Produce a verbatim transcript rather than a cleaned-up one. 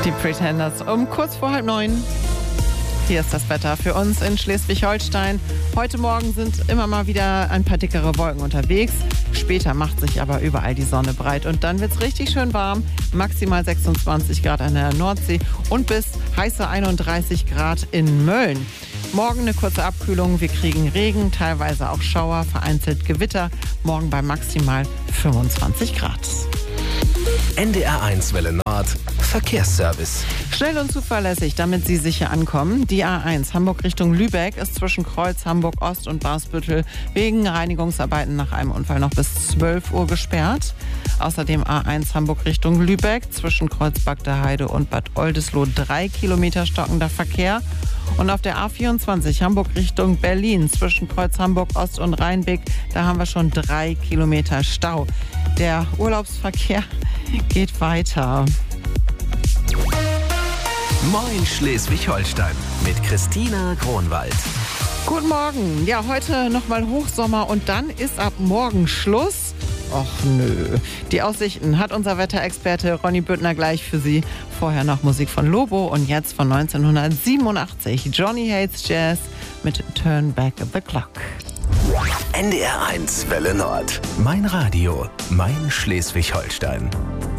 Die Pretenders um kurz vor halb neun. Hier ist das Wetter für uns in Schleswig-Holstein. Heute Morgen sind immer mal wieder ein paar dickere Wolken unterwegs. Später macht sich aber überall die Sonne breit. Und dann wird es richtig schön warm. Maximal sechsundzwanzig Grad an der Nordsee und bis heiße einunddreißig Grad in Mölln. Morgen eine kurze Abkühlung. Wir kriegen Regen, teilweise auch Schauer, vereinzelt Gewitter. Morgen bei maximal fünfundzwanzig Grad. N D R eins Welle Nord Verkehrsservice. Schnell und zuverlässig, damit Sie sicher ankommen. Die A eins Hamburg Richtung Lübeck ist zwischen Kreuz, Hamburg Ost und Barsbüttel wegen Reinigungsarbeiten nach einem Unfall noch bis zwölf Uhr gesperrt. Außerdem A eins Hamburg Richtung Lübeck zwischen Kreuz Bagdaheide und Bad Oldesloe drei Kilometer stockender Verkehr. Und auf der A vierundzwanzig Hamburg Richtung Berlin zwischen Kreuz Hamburg Ost und Rheinbeck, da haben wir schon drei Kilometer Stau. Der Urlaubsverkehr geht weiter. Moin Schleswig-Holstein mit Christina Kronwald. Guten Morgen. Ja, heute nochmal Hochsommer und dann ist ab morgen Schluss. Och nö. Die Aussichten hat unser Wetterexperte Ronny Büttner gleich für Sie. Vorher noch Musik von Lobo und jetzt von neunzehnhundertsiebenundachtzig. Johnny Hates Jazz mit Turn Back the Clock. N D R eins Welle Nord. Mein Radio, mein Schleswig-Holstein.